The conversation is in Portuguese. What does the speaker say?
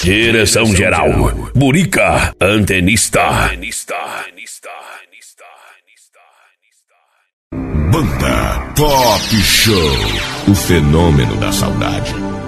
Direção geral, Burica Antenista. Banda Pop Show, o fenômeno da saudade.